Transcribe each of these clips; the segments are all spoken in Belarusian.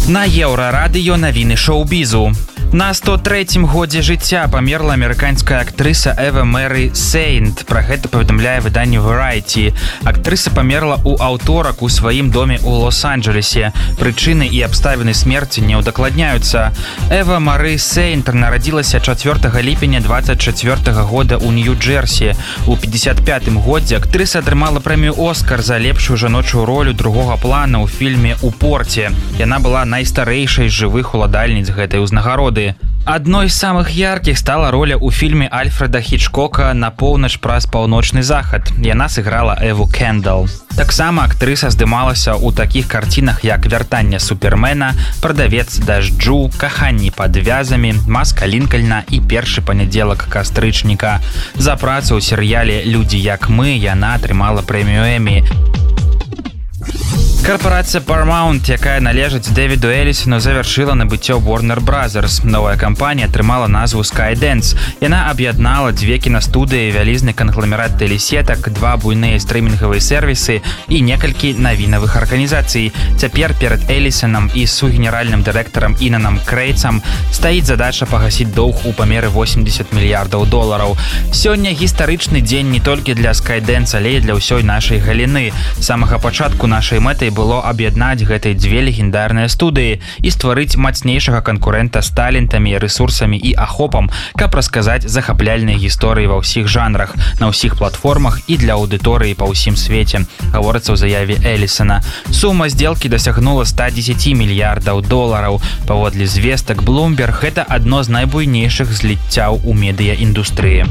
На Еўрарадыё навіны шоу-бізу. На 103-м годзе жыцця памерла амерыканская актрыса Эва Мэри Сейнт. Пра гэта паведамляе выданне Variety. Актрыса памерла ў аўторак у сваім доме ў Лос-Анджелесе. Прычыны і абставіны смерці не ўдакладняюцца. Эва Мэри Сейнт нарадзілася 4 ліпеня 24 года ў Нью-Джерсі. У 55-м годзе актрыса атрымала прэмію «Оскар» за лепшую жаночую ролю другога плана ў фільме «У порце». Яна была найстарэйшай з жывых уладальніц гэтай узнагароды. Адной з самых яркіх стала роля ў фільме Альфреда Хічкока «На поўнач праз паўночны захад». Яна сыграла Эву Кендал. Таксама актрыса здымалася ў такіх карцінах, як «Вяртанне супермена», «Прадавец дажджу», «Каханні пад вязамі», «Маска Лінкальна» і «Першы панядзелак кастрычніка». За працу ў серыяле «Людзі як мы» яна атрымала прэмію Эмі. Карпорацыя Paramount, якая належыць Дэвіду Элісону, завяршыла набыццё Warner Brothers. Новая кампанія атрымала назву Skydance. Яна аб'яднала дзве кінастудыі, вялізны кангламерат тэлесетак, два буйныя стрымінгавыя сервісы і некалькі навінавых арганізацый. Цяпер перад Элісонам і су-генеральным дырэктарам Інанам Крэйцам стаіць задача пагасіць доўг у памеры $80 мільярдаў. Сёння гістарычны дзень не толькі для Skydance, але і для ўсёй нашай галіны. З самага пачатку нашай мэтай было аб'яднаць гэтай дзве легендарныя студыі і стварыць мацнейшага канкурэнта з талентамі, рэсурсамі і ахопам, каб расказаць захапляльныя гісторыі ва ўсіх жанрах, на ўсіх платформах і для аўдыторыі па ўсім свеце, гаворыцца ў заяве Элісона. Сума здзелкі дасягнула $110 мільярдаў. Паводле звестак Bloomberg, гэта адно з найбуйнейшых зліццяў у медыяіндустрыі.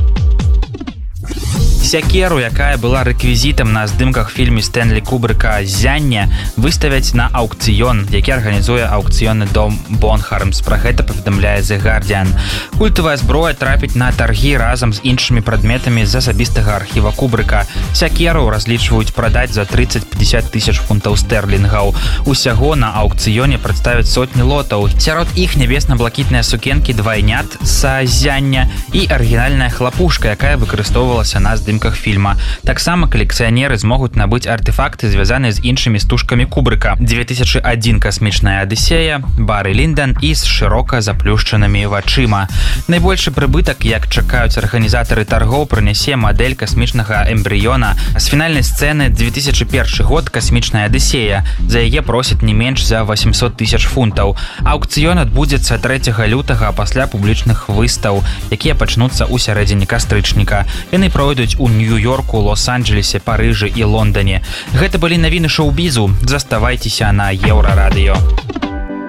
Сякеру, якая была рэквізітам на здымках фільме Стэнлі Кубрыка «Зянне», выставяць на аўкцыён, які арганізуе аўкцыённы дом Бонхармс. Пра гэта паведамляе The Guardian. Культавая зброя трапіць на таргі разам з іншымі прадметамі з асабістага архіва Кубрыка. Сякеру разлічваюць прадаць за 30-50 тысяч фунтаў стэрлінгаў. Усяго на аўкцыёне прадставяць сотні лотаў. Сярод іх нябесна-блакітныя сукенкі двайнят са «Зяння» і арыгінальная хлапушка, якая выкарыстоўвалася на здымках фільма. Таксама калекцыянеры змогуць набыць артефакты, звязаныя з іншымі стужкамі Кубрыка. 2001 «Касмічная Адысея», «Бары Ліндэн» і з шырока заплюшчанымі вачыма. Найбольшы прыбытак, як чакаюць арганізатары таргоў, прынясе мадэль касмічнага эмбрыёна з фінальнай сцэны 2001 год «Касмічная Адысея». За яе просяць не менш за 800 тысяч фунтаў. Аўкцыён адбудзецца 3 лютага пасля публічных выстаў, якія пачнуцца ў сярэдзіне кастрычніка. Яны пройдуць у Нью-Йорку, Лос-Анджелесе, Парыжы і Лондане. Гэта былі навіны шоу-бізу. Заставайцеся на Еўрарадыё.